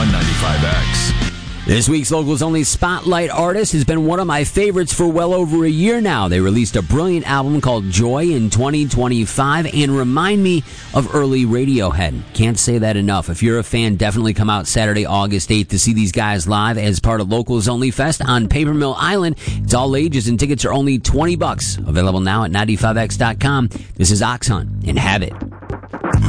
on 95X. This week's Locals Only Spotlight artist has been one of my favorites for well over a year now. They released a brilliant album called Joy in 2025 and remind me of early Radiohead. Can't say that enough. If you're a fan, definitely come out Saturday, August 8th to see these guys live as part of Locals Only Fest on Paper Mill Island. It's all ages and tickets are only $20. Available now at 95x.com. This is Ox Hunt and Have It.